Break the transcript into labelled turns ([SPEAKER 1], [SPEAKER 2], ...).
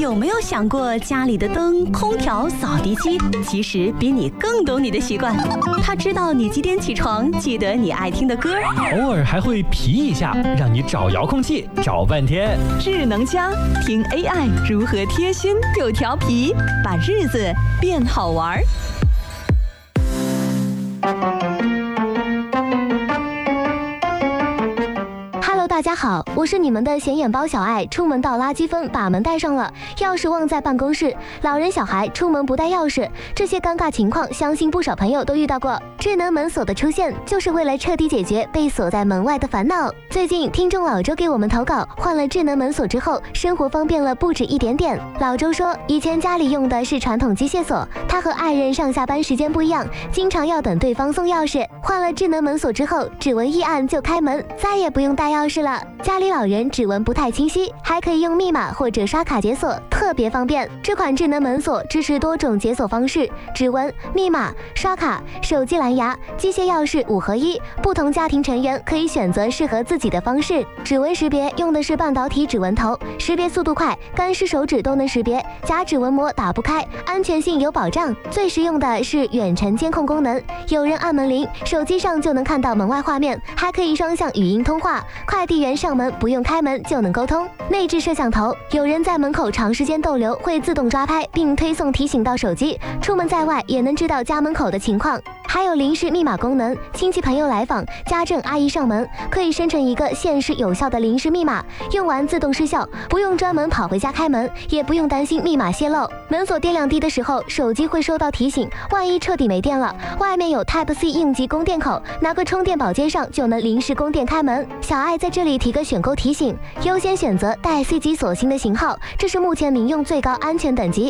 [SPEAKER 1] 有没有想过，家里的灯、空调、扫地机，其实比你更懂你的习惯。它知道你几点起床，记得你爱听的歌，
[SPEAKER 2] 偶尔还会皮一下，让你找遥控器找半天。
[SPEAKER 3] 智能家，听 AI 如何贴心又调皮，把日子变好玩。
[SPEAKER 4] 大家好，我是你们的显眼包小爱。出门到垃圾分，把门带上了，钥匙忘在办公室，老人小孩出门不带钥匙，这些尴尬情况，相信不少朋友都遇到过。智能门锁的出现，就是为了彻底解决被锁在门外的烦恼。最近，听众老周给我们投稿，换了智能门锁之后，生活方便了不止一点点。老周说，以前家里用的是传统机械锁，他和爱人上下班时间不一样，经常要等对方送钥匙。换了智能门锁之后，指纹一按就开门，再也不用带钥匙了。家里老人指纹不太清晰，还可以用密码或者刷卡解锁，特别方便。这款智能门锁支持多种解锁方式，指纹、密码、刷卡、手机蓝牙、机械钥匙5合1，不同家庭成员可以选择适合自己的方式。指纹识别用的是半导体指纹头，识别速度快，干湿手指都能识别，假指纹膜打不开，安全性有保障。最实用的是远程监控功能，有人按门铃，手机上就能看到门外画面，还可以双向语音通话，快递员上门不用开门就能沟通。内置摄像头，有人在门口长时间逗留会自动抓拍并推送提醒到手机，出门在外也能知道家门口的情况。还有临时密码功能，亲戚朋友来访，家政阿姨上门，可以生成一个限时有效的临时密码，用完自动失效，不用专门跑回家开门，也不用担心密码泄露。门锁电量低的时候，手机会收到提醒，万一彻底没电了，外面有 Type-C 应急供电口，拿个充电宝接上就能临时供电开门。小爱在这里提个选购提醒，优先选择带 C 级锁芯的型号，这是目前民用最高安全等级。